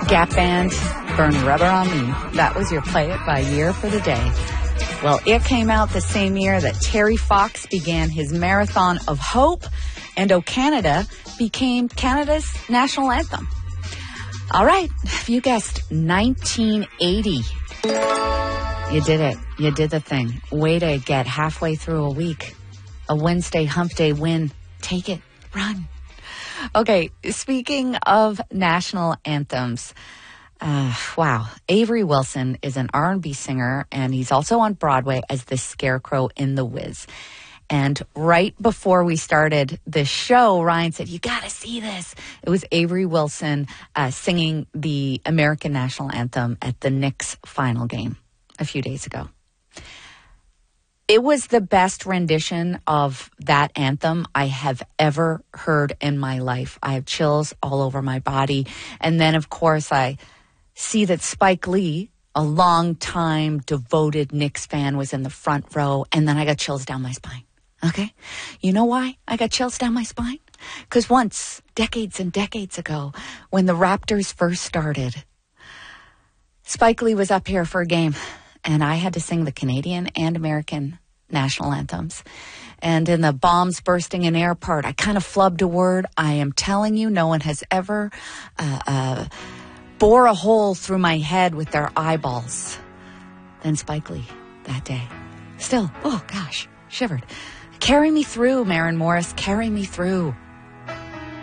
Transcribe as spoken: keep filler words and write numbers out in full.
Gap Band, Burn Rubber on Me. That was your Play It by Year for the day. Well, it came out the same year that Terry Fox began his Marathon of Hope, and O Canada became Canada's national anthem. All right, you guessed nineteen eighty. You did it. You did the thing. Way to get halfway through a week. A Wednesday hump day win. Take it. Run. Okay, speaking of national anthems, uh, wow. Avery Wilson is an R and B singer, and he's also on Broadway as the Scarecrow in The Wiz. And right before we started the show, Ryan said, you got to see this. It was Avery Wilson uh, singing the American national anthem at the Knicks final game a few days ago. It was the best rendition of that anthem I have ever heard in my life. I have chills all over my body. And then, of course, I see that Spike Lee, a long-time devoted Knicks fan, was in the front row. And then I got chills down my spine. Okay? You know why I got chills down my spine? Because once, decades and decades ago, when the Raptors first started, Spike Lee was up here for a game. And I had to sing the Canadian and American national anthems. And in the bombs bursting in air part, I kind of flubbed a word. I am telling you, no one has ever uh, uh, bore a hole through my head with their eyeballs than Spike Lee that day. Still, oh gosh, shivered. Carry me through, Maren Morris. Carry me through.